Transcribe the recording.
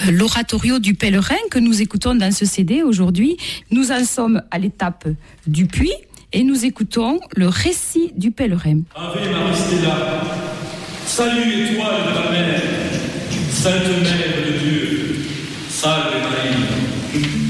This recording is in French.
l'oratorio du pèlerin que nous écoutons dans ce CD aujourd'hui. Nous en sommes à l'étape du puits et nous écoutons le récit du pèlerin. Ave Maristella, salut étoile de la mer, sainte mère de Dieu, salve Marie.